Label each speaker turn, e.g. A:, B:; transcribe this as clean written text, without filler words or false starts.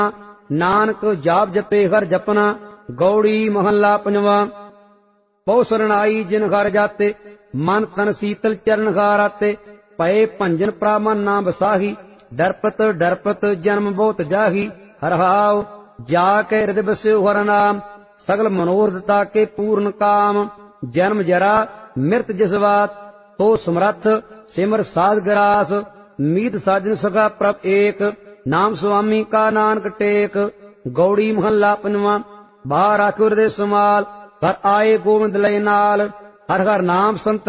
A: ਨਾਨਕ ਜਾਪ ਜਪੇ ਹਰ ਜਪਨਾ। ਗੌੜੀ ਮਹੱਲਾ ਪੰਜਵਾਂ। ਬਹੁ ਸਰਣਾਈ ਜਿਨ ਘਰ ਜਾਤੇ, ਮਨ ਤਨ ਸੀਤਲ ਚਰਨ ਘਾਰ ਆਤੇ। ਪਏ ਭੰਜਨ ਪ੍ਰਾਮਨ ਨਾ ਬਸਾਹੀ, ਡਰਪਤ ਡਰਪਤ ਜਨਮ ਬਹੁਤ ਜਾਹੀ। ਹਰ ਹਾਉ ਜਾ ਕੇ ਹਿਰਦਿ ਬਸਿਓ ਹਰ ਨਾਮ, ਸਗਲ ਮਨੋਰਥ ਤਾਕੇ ਪੂਰਨ ਕਾਮ। ਜਨਮ ਜਰਾ ਮਿਰਤ ਜਿਸ ਬਾਤ, ਤੋ ਸਮਰੱਥ ਸਿਮਰ ਸਾਧ ਗਰਾਸ। ਮੀਤ ਸਾਜਨ ਸਖਾ ਪ੍ਰਭ ਏਕ, ਨਾਮ ਸੁਆਮੀ ਕਾ ਨਾਨਕ ਟੇਕ। ਗੌੜੀ ਮਹੱਲਾ ਪੰਜਵਾਂ। ਬਾਹਰ ਆਖਿਓ ਹਿਰਦੇ ਸਮਾਲ, ਘਰ ਆਏ ਗੋਬਿੰਦ ਲਏ ਨਾਲ। ਹਰ ਹਰ ਨਾਮ ਸੰਤਨ